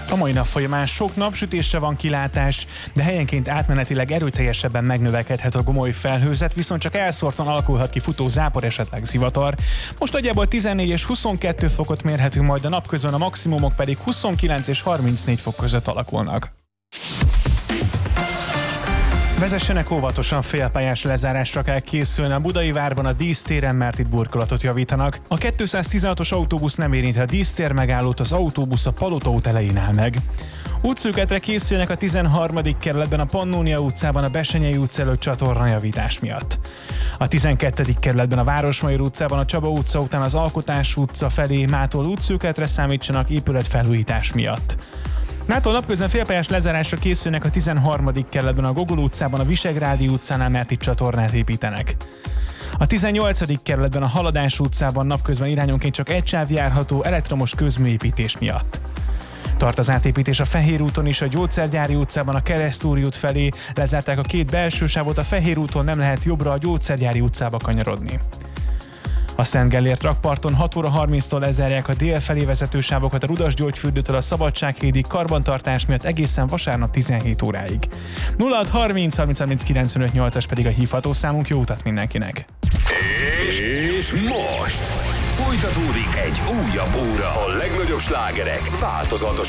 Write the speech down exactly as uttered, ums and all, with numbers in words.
A mai nap folyamán sok napsütésre van kilátás, de helyenként átmenetileg erőteljesebben megnövekedhet a gomoly felhőzet, viszont csak elszórtan alakulhat ki futó zápor, esetleg zivatar. Most nagyjából tizennégy és huszonkettő fokot mérhetünk, majd a napközben, a maximumok pedig huszonkilenc és harmincnégy fok között alakulnak. Vezessenek óvatosan, félpályás lezárásra kell készülni a Budai Várban a dísztéren, mert itt burkolatot javítanak. A kétszáztizenhatos autóbusz nem érinti a dísztér megállót, az autóbusz a Palota út elején áll meg. Útszűketre készülnek a tizenharmadik kerületben a Pannónia utcában a Bessenyei utca előtt csatornajavítás miatt. A tizenkettedik kerületben a Városmajor utcában a Csaba utca után az Alkotás utca felé mától útszűketre számítsanak épületfelújítás miatt. Mától napközben félpályás lezárásra készülnek a tizenharmadik kerületben a Gogol utcában a Visegrádi utcánál, mert itt csatornát építenek. A tizennyolcadik kerületben a Haladás utcában napközben irányonként csak egy sáv járható elektromos közműépítés miatt. Tart az átépítés a Fehér úton is, a Gyógyszergyári utcában a Keresztúri út felé, lezárták a két belső sávot, a Fehér úton nem lehet jobbra a Gyógyszergyári utcába kanyarodni. A Szent Gellért rakparton hat óra harminctól lezárják a dél felé vezető sávokat a Rudasgyógyfürdőtől a Szabadsághédig karbantartás miatt egészen vasárnap tizenhét óráig. nulla hat harminc harminc harminc kilencvenöt nyolcas pedig a hívható számunk. Jó utat mindenkinek! És most folytatódik egy újabb óra. A legnagyobb slágerek változatos